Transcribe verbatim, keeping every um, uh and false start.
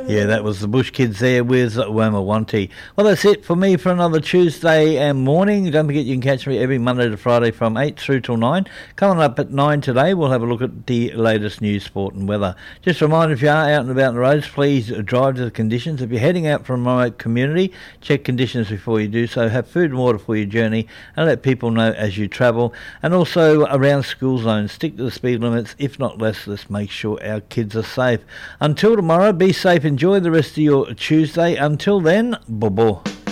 Yeah, that was the Bush Kids there with Wamawanti. Well, that's it for me for another Tuesday and morning. Don't forget you can catch me every Monday to Friday from eight through till nine. Coming up at nine today, we'll have a look at the latest news, sport and weather. Just a reminder, if you are out and about on the roads, please drive to the conditions. If you're heading out from a remote community, check conditions before you do so. Have food and water for your journey and let people know as you travel. And also around school zones, stick to the speed limits. If not less, let's make sure our kids are safe. Until tomorrow, be safe. Enjoy the rest of your Tuesday. Until then, bye-bye.